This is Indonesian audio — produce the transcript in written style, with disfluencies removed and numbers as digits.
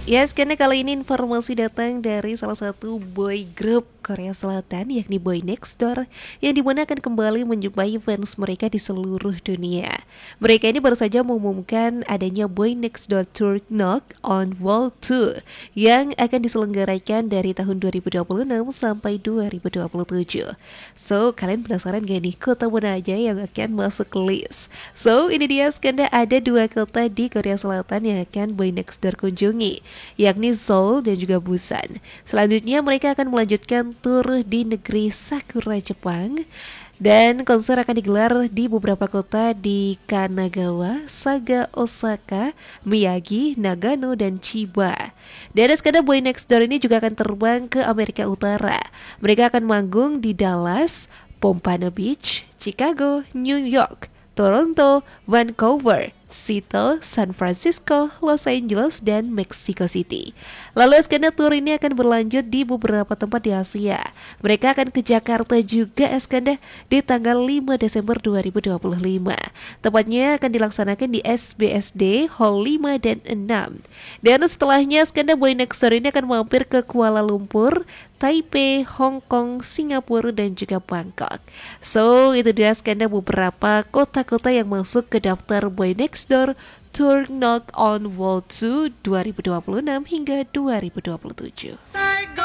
Yes, karena kali ini informasi datang dari salah satu boy group Korea Selatan yakni Boy Next Door yang dimana akan kembali menjumpai fans mereka di seluruh dunia. Mereka ini baru saja mengumumkan adanya Boy Next Door Tour Knock on Wall 2 yang akan diselenggarakan dari tahun 2026 sampai 2027. So, kalian penasaran gak nih kota mana aja yang akan masuk list? So, ini dia skanda ada dua kota di Korea Selatan yang akan Boy Next Door kunjungi, yakni Seoul dan juga Busan. Selanjutnya mereka akan melanjutkan tur di negeri Sakura Jepang dan konser akan digelar di beberapa kota di Kanagawa, Saga, Osaka, Miyagi, Nagano, dan Chiba. Dan skanda Boy Next Door ini juga akan terbang ke Amerika Utara. Mereka akan manggung di Dallas, Pompano Beach, Chicago, New York, Toronto, Vancouver, Seattle, San Francisco, Los Angeles, dan Mexico City. Lalu skena tour ini akan berlanjut di beberapa tempat di Asia. Mereka akan ke Jakarta juga skena di tanggal 5 Desember 2025. Tepatnya akan dilaksanakan di SBSD Hall 5 dan 6. Dan setelahnya skena Boy Next Door ini akan mampir ke Kuala Lumpur, Taipei, Hong Kong, Singapura, dan juga Bangkok. So, itu dia skena beberapa kota-kota yang masuk ke daftar Boy Next Door Tour Knock on Wall 2 2026 hingga 2027.